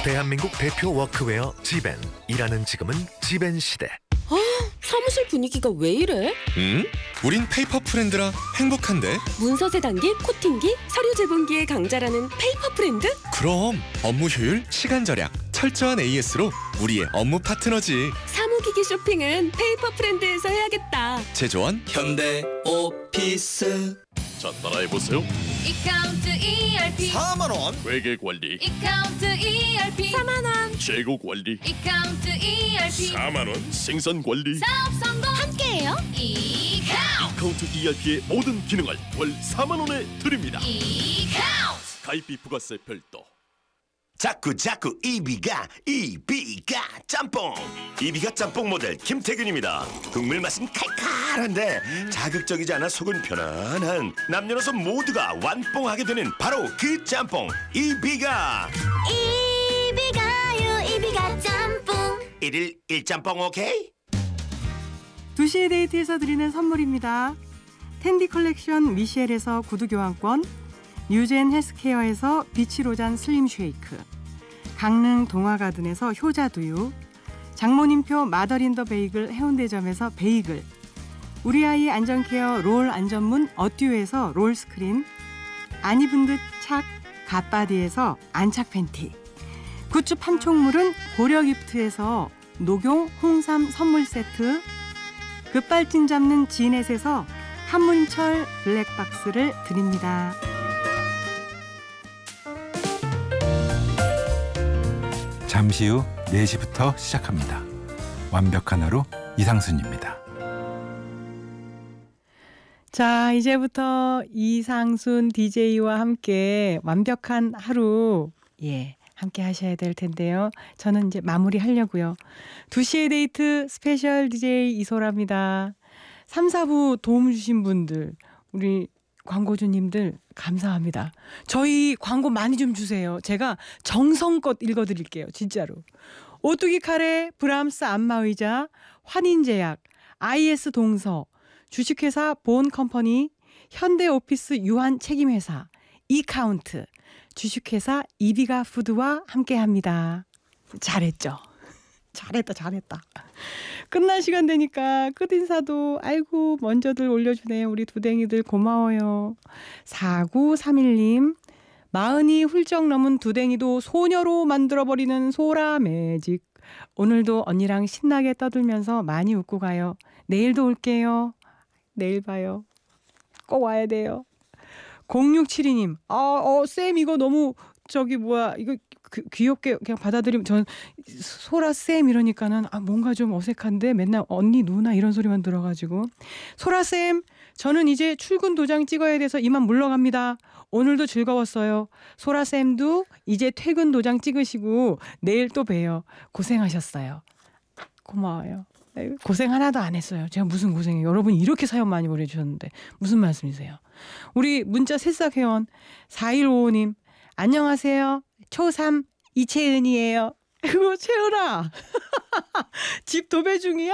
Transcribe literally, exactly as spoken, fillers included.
대한민국 대표 워크웨어 지벤. 일하는 지금은 지벤 시대. 아, 사무실 분위기가 왜 이래? 음? 우린 페이퍼 프렌드라 행복한데? 문서 세단기, 코팅기, 서류 제본기의 강자라는 페이퍼 프렌드? 그럼 업무 효율, 시간 절약, 철저한 에이에스로 우리의 업무 파트너지. 사무기기 쇼핑은 페이퍼 프렌드에서 해야겠다. 제조원 현대 오피스. 자, 따라해보세요. 이카운트 이알피 사만 원. 회계 관리, 이카운트 이알피 사만 원. 재고 관리, 이카운트 이알피 사만 원. 생산 관리. 사업 성공 함께해요. 이카운트 카운트 이알피의 모든 기능을 월 사만 원에 드립니다. 이카운트 가입비 부가세 별도. 자꾸 자꾸 이비가 이비가 짬뽕. 이비가 짬뽕 모델 김태균입니다. 국물 맛은 칼칼한데 자극적이지 않아 속은 편안한 남녀노소 모두가 완뽕하게 되는 바로 그 짬뽕 이비가. 이비가요 이비가 짬뽕. 일일 일짬뽕 오케이. 두 시의 데이트에서 드리는 선물입니다. 텐디 컬렉션 미셸에서 구두 교환권, 뉴젠 헬스케어에서 비치로잔 슬림 쉐이크, 강릉 동화가든에서 효자두유, 장모님표 마더린더 베이글 해운대점에서 베이글, 우리 아이 안전케어 롤 안전문 어듀에서 롤 스크린, 안 입은 듯 착 갓바디에서 안착 팬티, 굿즈 판촉물은 고려기프트에서 녹용 홍삼 선물 세트, 급발진 잡는 지넷에서 한문철 블랙박스를 드립니다. 잠시 후 네 시부터 시작합니다. 완벽한 하루 이상순입니다. 자, 이제부터 이상순 디제이와 함께 완벽한 하루 예 함께 하셔야 될 텐데요. 저는 이제 마무리하려고요. 두 시의 데이트 스페셜 디제이 이소라입니다. 삼, 사 부 도움 주신 분들, 우리 광고주님들 감사합니다. 저희 광고 많이 좀 주세요. 제가 정성껏 읽어드릴게요. 진짜로. 오뚜기 카레, 브람스 안마의자, 환인제약, 아이에스 동서, 주식회사 보온컴퍼니, 현대오피스 유한 책임회사, 이카운트, 주식회사 이비가 푸드와 함께합니다. 잘했죠? 잘했다 잘했다. 끝날 시간 되니까 끝인사도 아이고 먼저들 올려주네요. 우리 두댕이들 고마워요. 사구삼일 님, 마흔이 훌쩍 넘은 두댕이도 소녀로 만들어버리는 소라 매직. 오늘도 언니랑 신나게 떠들면서 많이 웃고 가요. 내일도 올게요. 내일 봐요. 꼭 와야 돼요. 공육칠이 님, 아, 어, 쌤 이거 너무 저기 뭐야 이거 그, 귀엽게 그냥 받아들이면 전 소라 쌤 이러니까는 아 뭔가 좀 어색한데 맨날 언니 누나 이런 소리만 들어가지고 소라 쌤 저는 이제 출근 도장 찍어야 돼서 이만 물러갑니다. 오늘도 즐거웠어요. 소라 쌤도 이제 퇴근 도장 찍으시고 내일 또 봬요. 고생하셨어요. 고마워요. 고생 하나도 안 했어요. 제가 무슨 고생해요. 여러분 이렇게 사연 많이 보내주셨는데 무슨 말씀이세요? 우리 문자 새싹 회원 사일오오 님 안녕하세요. 초삼 이채은이에요. 그거 채은아 집 도배 중이야?